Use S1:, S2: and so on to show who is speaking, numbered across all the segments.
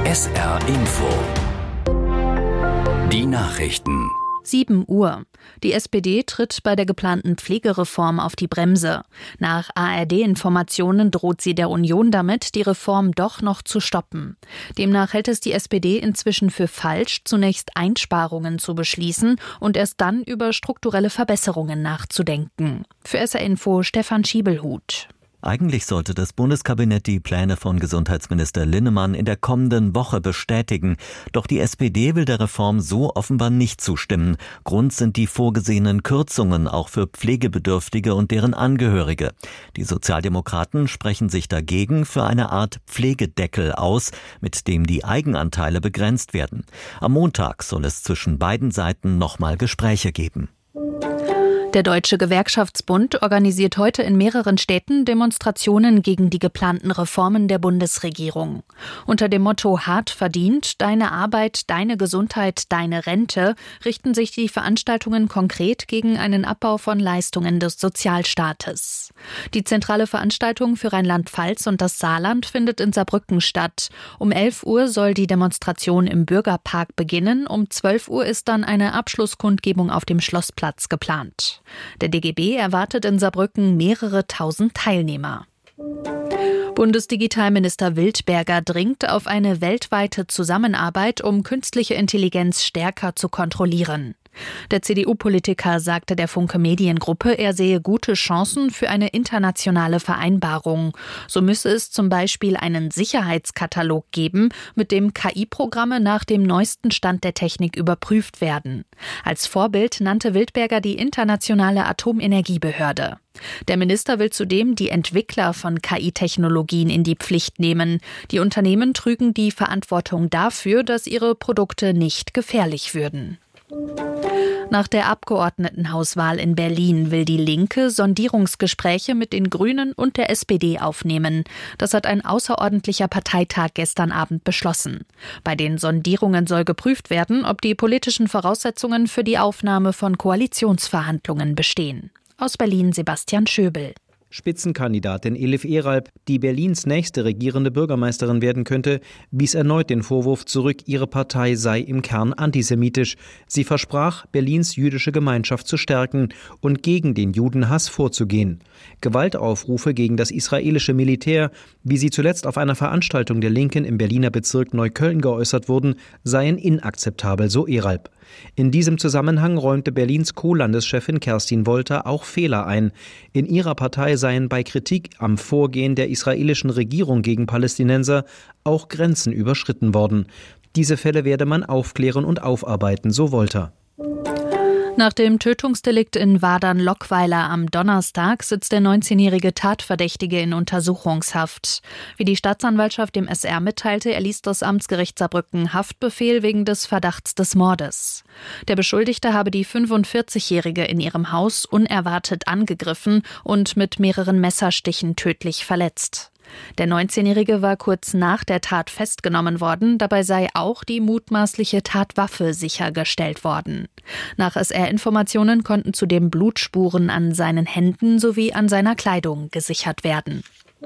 S1: SR Info. Die Nachrichten.
S2: 7 Uhr. Die SPD tritt bei der geplanten Pflegereform auf die Bremse. Nach ARD-Informationen droht sie der Union damit, die Reform doch noch zu stoppen. Demnach hält es die SPD inzwischen für falsch, zunächst Einsparungen zu beschließen und erst dann über strukturelle Verbesserungen nachzudenken. Für SR Info Stefan Schiebelhut.
S3: Eigentlich sollte das Bundeskabinett die Pläne von Gesundheitsminister Linnemann in der kommenden Woche bestätigen. Doch die SPD will der Reform so offenbar nicht zustimmen. Grund sind die vorgesehenen Kürzungen auch für Pflegebedürftige und deren Angehörige. Die Sozialdemokraten sprechen sich dagegen für eine Art Pflegedeckel aus, mit dem die Eigenanteile begrenzt werden. Am Montag soll es zwischen beiden Seiten nochmal Gespräche geben.
S2: Der Deutsche Gewerkschaftsbund organisiert heute in mehreren Städten Demonstrationen gegen die geplanten Reformen der Bundesregierung. Unter dem Motto Hart verdient, deine Arbeit, deine Gesundheit, deine Rente richten sich die Veranstaltungen konkret gegen einen Abbau von Leistungen des Sozialstaates. Die zentrale Veranstaltung für Rheinland-Pfalz und das Saarland findet in Saarbrücken statt. Um 11 Uhr soll die Demonstration im Bürgerpark beginnen. Um 12 Uhr ist dann eine Abschlusskundgebung auf dem Schlossplatz geplant. Der DGB erwartet in Saarbrücken mehrere tausend Teilnehmer. Bundesdigitalminister Wildberger dringt auf eine weltweite Zusammenarbeit, um künstliche Intelligenz stärker zu kontrollieren. Der CDU-Politiker sagte der Funke Mediengruppe, er sehe gute Chancen für eine internationale Vereinbarung. So müsse es zum Beispiel einen Sicherheitskatalog geben, mit dem KI-Programme nach dem neuesten Stand der Technik überprüft werden. Als Vorbild nannte Wildberger die Internationale Atomenergiebehörde. Der Minister will zudem die Entwickler von KI-Technologien in die Pflicht nehmen. Die Unternehmen trügen die Verantwortung dafür, dass ihre Produkte nicht gefährlich würden. Nach der Abgeordnetenhauswahl in Berlin will die Linke Sondierungsgespräche mit den Grünen und der SPD aufnehmen. Das hat ein außerordentlicher Parteitag gestern Abend beschlossen. Bei den Sondierungen soll geprüft werden, ob die politischen Voraussetzungen für die Aufnahme von Koalitionsverhandlungen bestehen. Aus Berlin Sebastian Schöbel.
S4: Spitzenkandidatin Elif Eralp, die Berlins nächste regierende Bürgermeisterin werden könnte, wies erneut den Vorwurf zurück, ihre Partei sei im Kern antisemitisch. Sie versprach, Berlins jüdische Gemeinschaft zu stärken und gegen den Judenhass vorzugehen. Gewaltaufrufe gegen das israelische Militär, wie sie zuletzt auf einer Veranstaltung der Linken im Berliner Bezirk Neukölln geäußert wurden, seien inakzeptabel, so Eralp. In diesem Zusammenhang räumte Berlins Co-Landeschefin Kerstin Wolter auch Fehler ein. In ihrer Partei seien bei Kritik am Vorgehen der israelischen Regierung gegen Palästinenser auch Grenzen überschritten worden. Diese Fälle werde man aufklären und aufarbeiten, so Wolter.
S2: Nach dem Tötungsdelikt in Wadern-Lockweiler am Donnerstag sitzt der 19-jährige Tatverdächtige in Untersuchungshaft. Wie die Staatsanwaltschaft dem SR mitteilte, erließ das Amtsgericht Saarbrücken Haftbefehl wegen des Verdachts des Mordes. Der Beschuldigte habe die 45-Jährige in ihrem Haus unerwartet angegriffen und mit mehreren Messerstichen tödlich verletzt. Der 19-Jährige war kurz nach der Tat festgenommen worden, dabei sei auch die mutmaßliche Tatwaffe sichergestellt worden. Nach SR-Informationen konnten zudem Blutspuren an seinen Händen sowie an seiner Kleidung gesichert werden.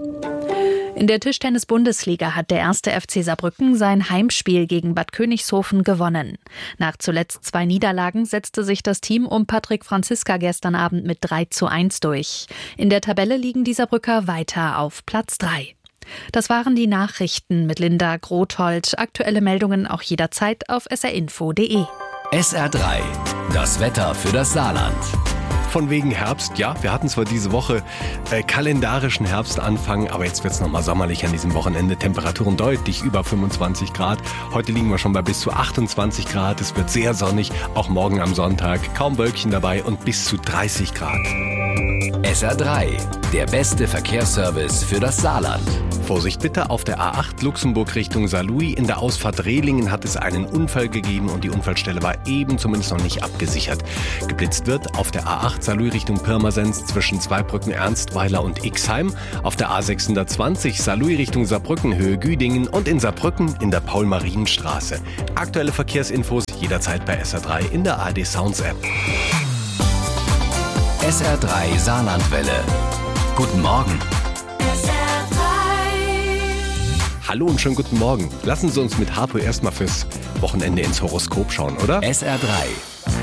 S2: In der Tischtennis-Bundesliga hat der 1. FC Saarbrücken sein Heimspiel gegen Bad Königshofen gewonnen. Nach zuletzt 2 Niederlagen setzte sich das Team um Patrick Franziska gestern Abend mit 3:1 durch. In der Tabelle liegen die Saarbrücker weiter auf Platz 3. Das waren die Nachrichten mit Linda Grothold. Aktuelle Meldungen auch jederzeit auf srinfo.de.
S1: SR3, das Wetter für das Saarland.
S5: Von wegen Herbst, ja, wir hatten zwar diese Woche kalendarischen Herbstanfang, aber jetzt wird es nochmal sommerlich an diesem Wochenende. Temperaturen deutlich über 25 Grad. Heute liegen wir schon bei bis zu 28 Grad. Es wird sehr sonnig, auch morgen am Sonntag. Kaum Wölkchen dabei und bis zu 30 Grad.
S1: SR3, der beste Verkehrsservice für das Saarland.
S5: Vorsicht bitte, auf der A8 Luxemburg Richtung Saarlouis. In der Ausfahrt Rehlingen hat es einen Unfall gegeben und die Unfallstelle war eben zumindest noch nicht abgesichert. Geblitzt wird auf der A8 Saarlouis Richtung Pirmasens zwischen Zweibrücken, Ernstweiler und Ixheim. Auf der A620 Saarlouis Richtung Saarbrücken, Höhe Güdingen und in Saarbrücken in der Paul-Marienstraße. Aktuelle Verkehrsinfos jederzeit bei SR3 in der ARD Sounds App.
S1: SR3 Saarlandwelle. Guten Morgen.
S5: Hallo und schönen guten Morgen. Lassen Sie uns mit Harpo erstmal fürs Wochenende ins Horoskop schauen, oder?
S1: SR3